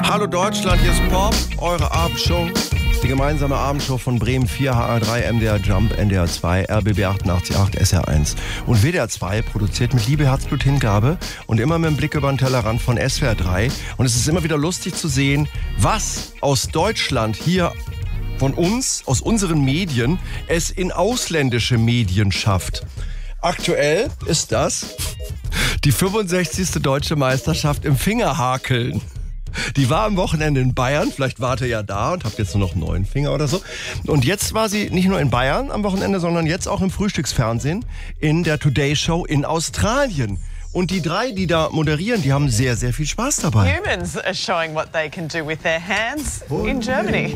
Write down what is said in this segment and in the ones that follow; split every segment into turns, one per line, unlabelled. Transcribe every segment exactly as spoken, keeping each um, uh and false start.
Hallo Deutschland, hier ist Pop, eure Abendshow. Die gemeinsame Abendshow von Bremen vier, H R drei, M D R Jump, N D R zwei, R B B achtundachtzig Komma acht, S R eins. Und W D R zwei produziert mit Liebe, Herzblut, Hingabe und immer mit dem Blick über den Tellerrand von S W R drei. Und es ist immer wieder lustig zu sehen, was aus Deutschland hier von uns, aus unseren Medien, es in ausländische Medien schafft. Aktuell ist das die fünfundsechzigste deutsche Meisterschaft im Fingerhakeln. Die war am Wochenende in Bayern, vielleicht wart ihr ja da und habt jetzt nur noch neun Finger oder so. Und jetzt war sie nicht nur in Bayern am Wochenende, sondern jetzt auch im Frühstücksfernsehen in der Today Show in Australien. Und die drei, die da moderieren, die haben sehr, sehr viel Spaß dabei.
Humans are showing what they can do with their hands in Germany.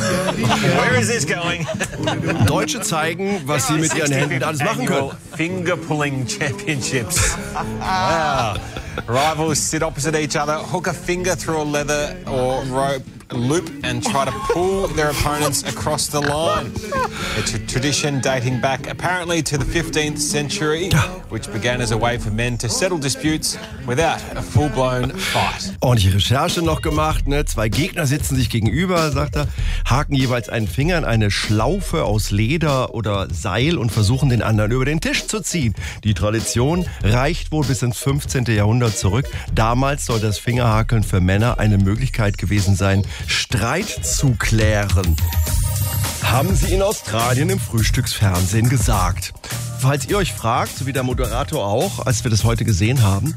Where is this going?
Deutsche zeigen, was sie mit ihren Händen alles machen können.
Finger pulling championships. Wow. Rivals sit opposite each other, hook a finger through a leather or rope loop and try to pull their opponents across the line. It's a tradition dating back apparently to the fifteenth century, which began as a way for men to settle disputes without a full-blown fight.
Ordentliche Recherche noch gemacht, ne? Zwei Gegner sitzen sich gegenüber, sagt er, haken jeweils einen Finger in eine Schlaufe aus Leder oder Seil und versuchen den anderen über den Tisch zu ziehen. Die Tradition reicht wohl bis ins fünfzehnten Jahrhundert zurück. Damals soll das Fingerhakeln für Männer eine Möglichkeit gewesen sein, Streit zu klären. Haben sie in Australien im Frühstücksfernsehen gesagt. Falls ihr euch fragt, so wie der Moderator auch, als wir das heute gesehen haben,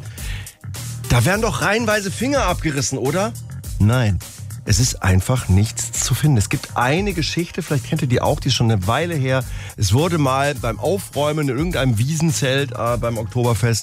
da werden doch reihenweise Finger abgerissen, oder? Nein, es ist einfach nichts zu finden. Es gibt eine Geschichte, vielleicht kennt ihr die auch, die ist schon eine Weile her. Es wurde mal beim Aufräumen in irgendeinem Wiesenzelt äh, beim Oktoberfest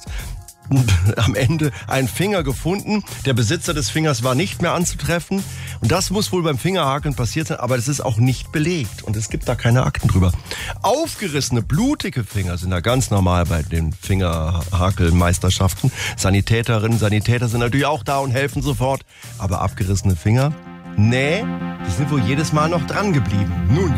am Ende ein Finger gefunden. Der Besitzer des Fingers war nicht mehr anzutreffen. Und das muss wohl beim Fingerhakeln passiert sein, aber das ist auch nicht belegt. Und es gibt da keine Akten drüber. Aufgerissene, blutige Finger sind da ganz normal bei den Fingerhakelmeisterschaften. Sanitäterinnen, Sanitäter sind natürlich auch da und helfen sofort. Aber abgerissene Finger? Nee, die sind wohl jedes Mal noch dran geblieben. Nun